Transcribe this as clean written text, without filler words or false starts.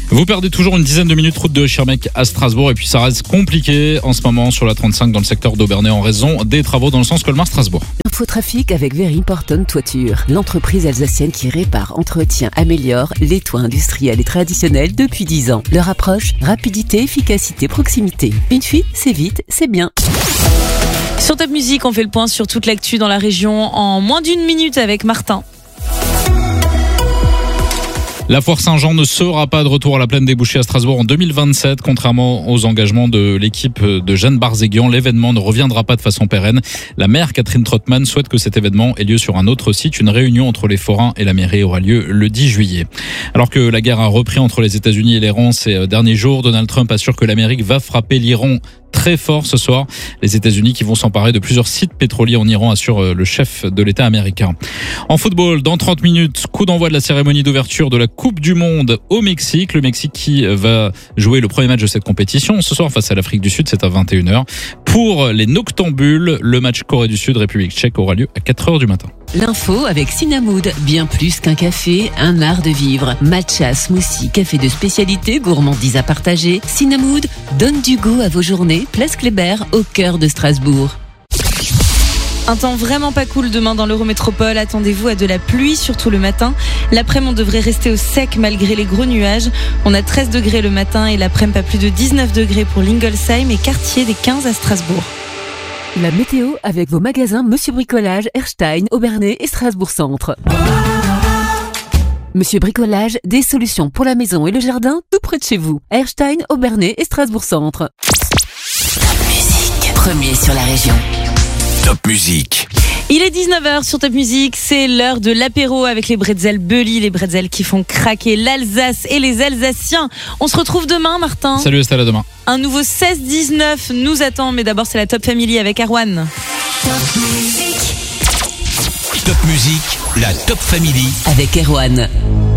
Vous perdez toujours une dizaine de minutes route de Schirmeck à Strasbourg et puis ça reste compliqué en ce moment sur la 35 dans le secteur d'Aubernay en raison des travaux dans le sens Colmar-Strasbourg. Infotrafic avec Very Important Toiture, l'entreprise alsacienne qui répare, entretient, améliore les toits industriels et traditionnels depuis 10 ans. Leur approche, rapidité, efficacité, proximité. Une fuite, c'est vite, c'est bien. Sur Top Music, on fait le point sur toute l'actu dans la région en moins d'une minute avec Martin. La foire Saint-Jean ne sera pas de retour à la plaine des Bouchers à Strasbourg en 2027. Contrairement aux engagements de l'équipe de Jeanne Barzéguian, l'événement ne reviendra pas de façon pérenne. La maire Catherine Trottmann souhaite que cet événement ait lieu sur un autre site. Une réunion entre les forains et la mairie aura lieu le 10 juillet. Alors que la guerre a repris entre les États-Unis et l'Iran ces derniers jours, Donald Trump assure que l'Amérique va frapper l'Iran très fort ce soir. Les États-Unis qui vont s'emparer de plusieurs sites pétroliers en Iran, assure le chef de l'État américain. En football, dans 30 minutes, coup d'envoi de la cérémonie d'ouverture de la Coupe du Monde au Mexique. Le Mexique qui va jouer le premier match de cette compétition ce soir face à l'Afrique du Sud, c'est à 21h. Pour les Noctambules, le match Corée du Sud, République tchèque aura lieu à 4h du matin. L'info avec Cinnamoude, bien plus qu'un café, un art de vivre. Matcha, smoothie, café de spécialité, gourmandise à partager. Cinnamoude donne du goût à vos journées. Place Kléber, au cœur de Strasbourg. Un temps vraiment pas cool demain dans l'Eurométropole. Attendez-vous à de la pluie, surtout le matin. L'après-midi, on devrait rester au sec malgré les gros nuages. On a 13 degrés le matin et l'après-midi, pas plus de 19 degrés pour Lingolsheim et quartier des 15 à Strasbourg. La météo avec vos magasins Monsieur Bricolage, Erstein, Aubernay et Strasbourg Centre. Monsieur Bricolage, des solutions pour la maison et le jardin tout près de chez vous. Erstein, Aubernay et Strasbourg Centre. Top Music, premier sur la région. Top Music. Il est 19h sur Top Music, c'est l'heure de l'apéro avec les bretzels Bully, les bretzels qui font craquer l'Alsace et les Alsaciens. On se retrouve demain, Martin. Salut Estelle, à demain. Un nouveau 16-19 nous attend, mais d'abord c'est la Top Family avec Erwan. Top Music. Top Music, la Top Family Avec Erwan.